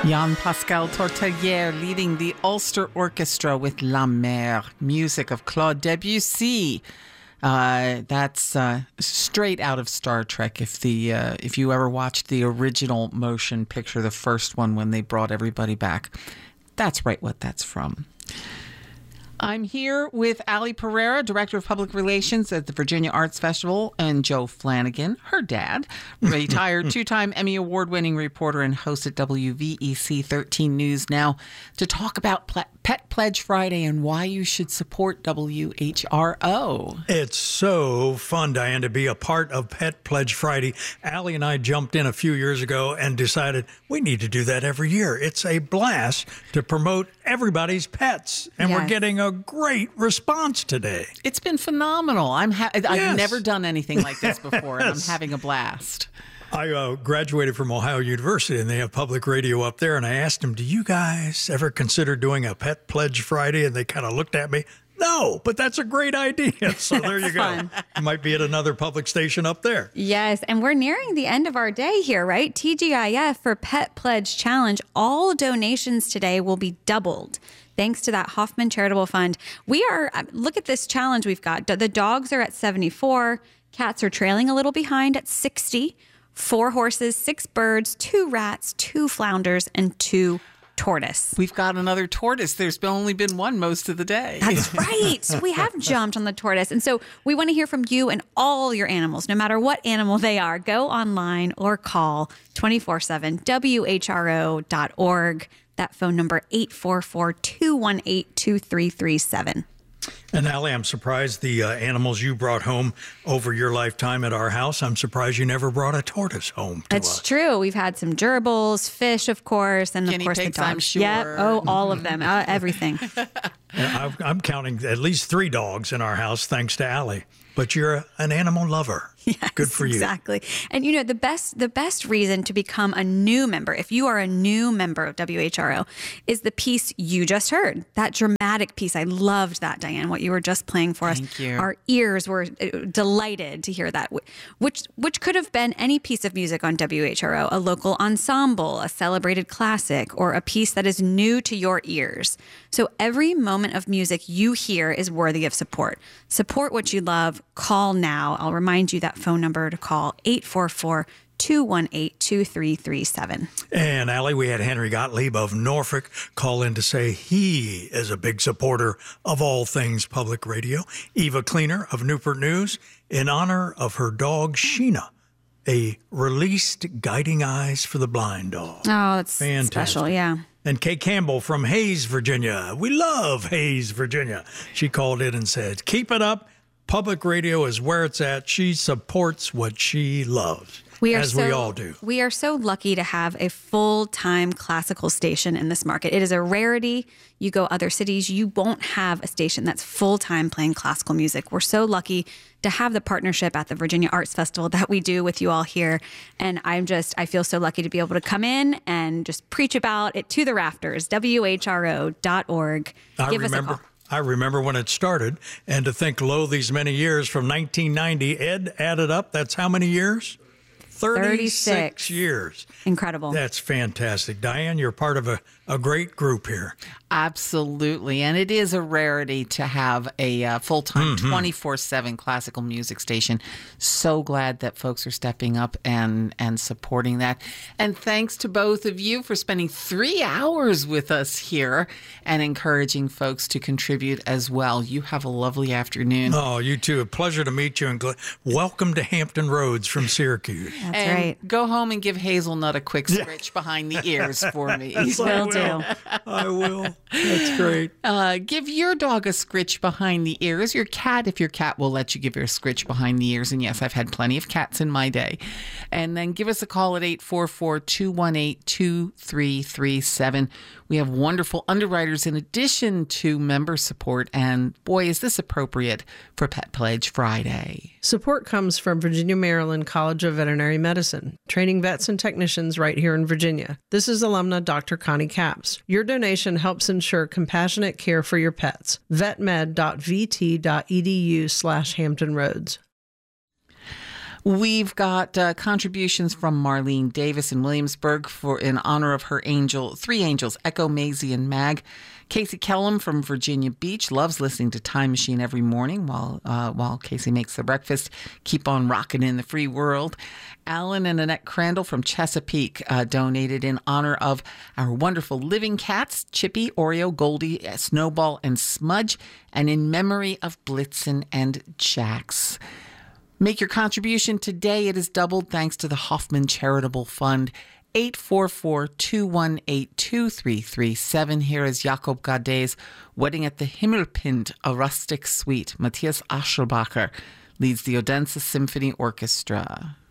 Jean-Pascal Tortelier leading the Ulster Orchestra with La Mer, music of Claude Debussy. That's straight out of Star Trek. If you ever watched the original motion picture, the first one when they brought everybody back, that's right what that's from. I'm here with Ali Pereira, Director of Public Relations at the Virginia Arts Festival, and Joe Flanagan, her dad, retired two-time Emmy Award-winning reporter and host at WVEC 13 News Now, to talk about Pet Pledge Friday and why you should support WHRO. It's so fun, Diane, to be a part of Pet Pledge Friday. Ali and I jumped in a few years ago and decided we need to do that every year. It's a blast to promote everybody's pets, and we're getting a great response today. It's been phenomenal. I've never done anything like this before, and I'm having a blast. I graduated from Ohio University, and they have public radio up there, and I asked them, do you guys ever consider doing a Pet Pledge Friday? And they kind of looked at me. No, but that's a great idea. So there you go. Fun. You might be at another public station up there. Yes, and we're nearing the end of our day here, right? TGIF for Pet Pledge Challenge. All donations today will be doubled, thanks to that Hoffman Charitable Fund. Look at this challenge we've got. The dogs are at 74. Cats are trailing a little behind at 60. 4 horses, 6 birds, 2 rats, 2 flounders, and 2 tortoise. We've got another tortoise. There's only been one most of the day. That's right. We have jumped on the tortoise. And so we want to hear from you and all your animals, no matter what animal they are. Go online or call 24/7 WHRO.org. That phone number 844-218-2337. And Ali, I'm surprised the animals you brought home over your lifetime at our house, I'm surprised you never brought a tortoise home to us. That's true. We've had some gerbils, fish, of course, and Guinea of course pigs, the dogs. I'm sure. Yeah. Oh, all of them. Everything. I'm counting at least 3 dogs in our house, thanks to Ali. But you're an animal lover. Yes, good for you. Exactly. And you know, the best reason to become a new member, if you are a new member of WHRO, is the piece you just heard. That dramatic piece. I loved that, Diane, what you were just playing for us. Thank you. Our ears were delighted to hear that, which could have been any piece of music on WHRO, a local ensemble, a celebrated classic, or a piece that is new to your ears. So every moment of music you hear is worthy of support. Support what you love. Call now. I'll remind you that phone number to call, 844-218-2337. And Ali, we had Henry Gottlieb of Norfolk call in to say he is a big supporter of all things public radio. Eva Cleaner of Newport News, in honor of her dog Sheena, a released Guiding Eyes for the Blind dog. Oh, that's fantastic. Special, yeah. And Kay Campbell from Hayes, Virginia. We love Hayes, Virginia. She called in and said, keep it up. Public radio is where it's at. She supports what she loves, we all do. We are so lucky to have a full-time classical station in this market. It is a rarity. You go other cities, you won't have a station that's full-time playing classical music. We're so lucky to have the partnership at the Virginia Arts Festival that we do with you all here. And I feel so lucky to be able to come in and just preach about it to the rafters. WHRO.org. Give us a call. I remember when it started, and to think, lo, these many years from 1990, Ed added up, that's how many years? 36 years. Incredible. That's fantastic. Diane, you're part of a great group here. Absolutely. And it is a rarity to have a full-time 24/7 classical music station. So glad that folks are stepping up and supporting that. And thanks to both of you for spending 3 hours with us here and encouraging folks to contribute as well. You have a lovely afternoon. Oh, you too. A pleasure to meet you. And welcome to Hampton Roads from Syracuse. That's right. Go home and give Hazelnut a quick scritch behind the ears for me. Will do. I will. That's great. Give your dog a scritch behind the ears. If your cat will let you give her a scritch behind the ears. And yes, I've had plenty of cats in my day. And then give us a call at 844-218-2337. We have wonderful underwriters in addition to member support. And boy, is this appropriate for Pet Pledge Friday. Support comes from Virginia Maryland College of Veterinary Medicine, training vets and technicians right here in Virginia. This is alumna Dr. Connie Capps. Your donation helps ensure compassionate care for your pets. vetmed.vt.edu/Hampton Roads. We've got contributions from Marlene Davis in Williamsburg in honor of her three angels, Echo, Maisie, and Mag. Casey Kellum from Virginia Beach loves listening to Time Machine every morning while Casey makes the breakfast. Keep on rocking in the free world. Alan and Annette Crandall from Chesapeake donated in honor of our wonderful living cats, Chippy, Oreo, Goldie, Snowball, and Smudge, and in memory of Blitzen and Jax. Make your contribution today. It is doubled thanks to the Hoffman Charitable Fund. 844-218-2337. Here is Jakob Gade's Wedding at the Himmelpind, a rustic suite. Matthias Aschelbacher leads the Odense Symphony Orchestra.